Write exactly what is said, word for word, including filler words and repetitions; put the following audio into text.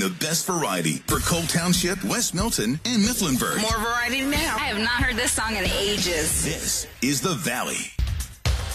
the best variety for Cole Township, West Milton, and Mifflinburg. More variety now. I have not heard this song in ages. This is The Valley.